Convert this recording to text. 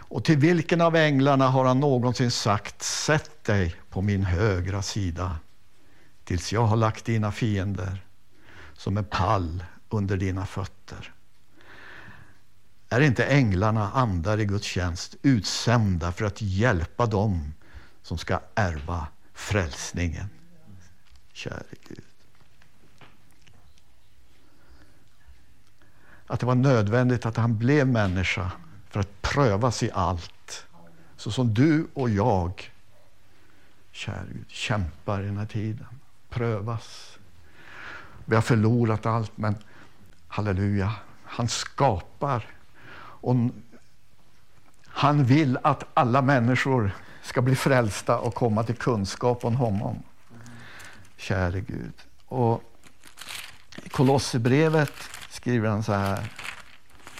Och till vilken av änglarna har han någonsin sagt: sätt dig på min högra sida tills jag har lagt dina fiender som en pall under dina fötter? Är inte änglarna andar i Guds tjänst, utsända för att hjälpa dem som ska ärva frälsningen? Käre Gud. Att det var nödvändigt att han blev människa för att prövas i allt. Så som du och jag, käre Gud, kämpar i den här tiden. Prövas. Vi har förlorat allt, men halleluja, han skapar. Och han vill att alla människor ska bli frälsta och komma till kunskap om honom. Käre Gud. Och i Kolosserbrevet skriver han så här: